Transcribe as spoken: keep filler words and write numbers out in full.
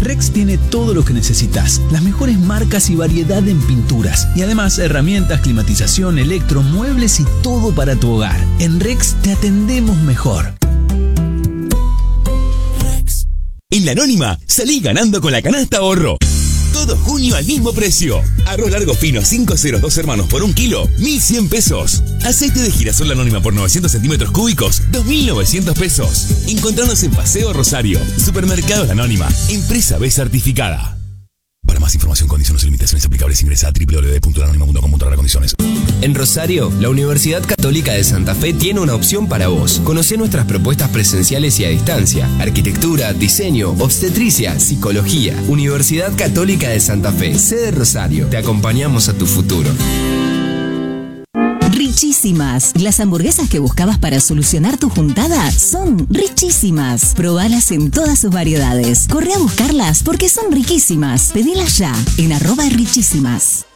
Rex tiene todo lo que necesitas, las mejores marcas y variedad en pinturas, y además herramientas, climatización, electro, muebles y todo para tu hogar. En Rex te atendemos mejor. Rex. En La Anónima, salí ganando con la canasta ahorro. Todo junio al mismo precio. Arroz largo fino cinco ceros dos hermanos por un kilo, mil cien pesos. Aceite de girasol La Anónima por novecientos centímetros cúbicos, dos mil novecientos pesos. Encontrarnos en Paseo Rosario. Supermercado La Anónima. Empresa B certificada. Para más información, condiciones y limitaciones aplicables, ingresa a doble u doble u doble u punto la anónima punto com punto a r condiciones. En Rosario, la Universidad Católica de Santa Fe tiene una opción para vos. Conocé nuestras propuestas presenciales y a distancia. Arquitectura, diseño, obstetricia, psicología. Universidad Católica de Santa Fe, sede Rosario. Te acompañamos a tu futuro. Richísimas. Las hamburguesas que buscabas para solucionar tu juntada son richísimas. Probalas en todas sus variedades. Corre a buscarlas porque son riquísimas. Pedilas ya en arroba richísimas.